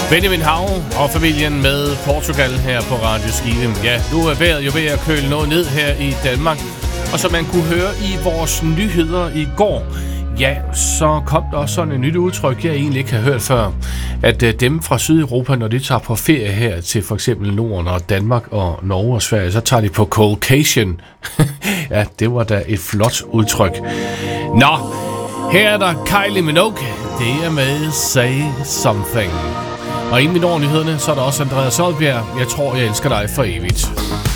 Benjamin Hav og familien med Portugal her på Radio Skive. Ja, nu er vejret jo ved at køle noget ned her i Danmark. Og som man kunne høre i vores nyheder i går, ja, så kom der også sådan et nyt udtryk, jeg egentlig ikke har hørt før. At dem fra Sydeuropa, når de tager på ferie her til for eksempel Norden og Danmark og Norge og Sverige, så tager de på Coldcation. Ja, det var da et flot udtryk. Nå, her er der Kylie Minogue. Det er med Say Something. Og inden vi når nyhederne, så er der også Andreas Oddbjerg. Jeg tror, jeg elsker dig for evigt.